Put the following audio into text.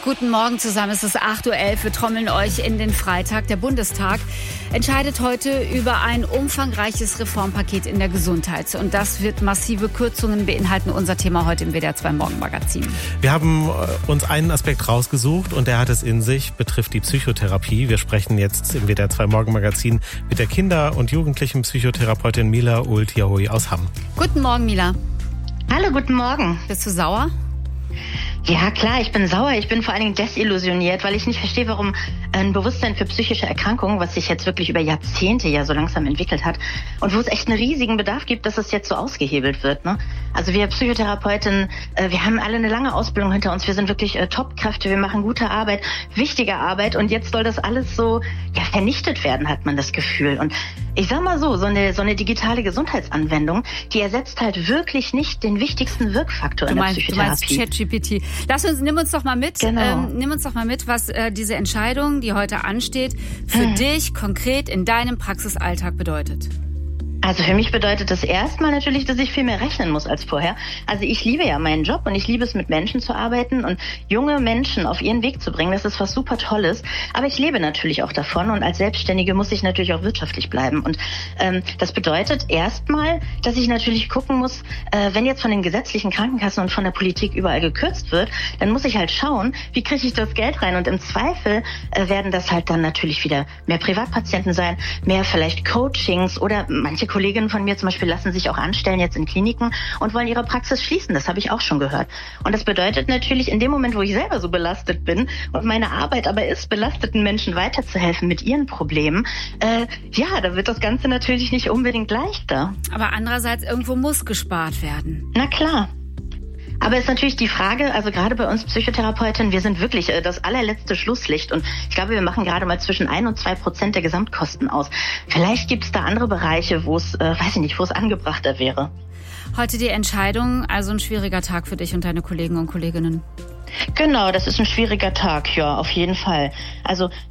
Guten Morgen zusammen, es ist 8:11 Uhr. Wir trommeln euch in den Freitag. Der Bundestag entscheidet heute über ein umfangreiches Reformpaket in der Gesundheit. Und das wird massive Kürzungen beinhalten. Unser Thema heute im WDR 2 Morgenmagazin. Wir haben uns einen Aspekt rausgesucht und der hat es in sich, betrifft die Psychotherapie. Wir sprechen jetzt im WDR 2 Morgenmagazin mit der Kinder- und Jugendlichen Psychotherapeutin Mila Ult-Yahui aus Hamm. Guten Morgen, Mila. Hallo, guten Morgen. Bist du sauer? Ja, klar, ich bin sauer. Ich bin vor allen Dingen desillusioniert, weil ich nicht verstehe, warum ein Bewusstsein für psychische Erkrankungen, was sich jetzt wirklich über Jahrzehnte ja so langsam entwickelt hat und wo es echt einen riesigen Bedarf gibt, dass es jetzt so ausgehebelt wird. Ne? Also wir Psychotherapeuten, wir haben alle eine lange Ausbildung hinter uns. Wir sind wirklich Top-Kräfte, wir machen gute Arbeit, wichtige Arbeit und jetzt soll das alles so vernichtet werden, hat man das Gefühl. Und ich sag mal so eine digitale Gesundheitsanwendung, die ersetzt halt wirklich nicht den wichtigsten Wirkfaktor in der Psychotherapie. Du meinst ChatGPT. Nimm uns doch mal mit, nimm uns doch mal mit, was diese Entscheidung, die heute ansteht, für dich konkret in deinem Praxisalltag bedeutet. Also für mich bedeutet das erstmal natürlich, dass ich viel mehr rechnen muss als vorher. Also ich liebe ja meinen Job und ich liebe es, mit Menschen zu arbeiten und junge Menschen auf ihren Weg zu bringen. Das ist was super Tolles. Aber ich lebe natürlich auch davon und als Selbstständige muss ich natürlich auch wirtschaftlich bleiben. Und das bedeutet erstmal, dass ich natürlich gucken muss, wenn jetzt von den gesetzlichen Krankenkassen und von der Politik überall gekürzt wird, dann muss ich halt schauen, wie kriege ich das Geld rein. Und im Zweifel werden das halt dann natürlich wieder mehr Privatpatienten sein, mehr vielleicht Coachings oder manche Kolleginnen von mir zum Beispiel lassen sich auch anstellen jetzt in Kliniken und wollen ihre Praxis schließen. Das habe ich auch schon gehört. Und das bedeutet natürlich, in dem Moment, wo ich selber so belastet bin und meine Arbeit aber ist, belasteten Menschen weiterzuhelfen mit ihren Problemen, da wird das Ganze natürlich nicht unbedingt leichter. Aber andererseits, irgendwo muss gespart werden. Na klar. Aber ist natürlich die Frage, also gerade bei uns Psychotherapeutinnen, wir sind wirklich das allerletzte Schlusslicht und ich glaube, wir machen gerade mal zwischen 1% und 2% der Gesamtkosten aus. Vielleicht gibt es da andere Bereiche, wo es, wo es angebrachter wäre. Heute die Entscheidung, also ein schwieriger Tag für dich und deine Kollegen und Kolleginnen. Genau, das ist ein schwieriger Tag, ja, auf jeden Fall. Also